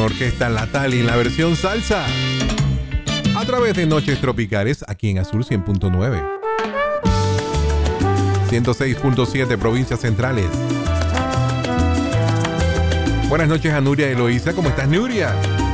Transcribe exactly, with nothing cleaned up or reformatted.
Orquesta La Tali en la versión salsa. A través de Noches Tropicales, aquí en Azul cien punto nueve. ciento seis punto siete, provincias centrales. Buenas noches a Nuria Eloísa. ¿Cómo estás, Nuria?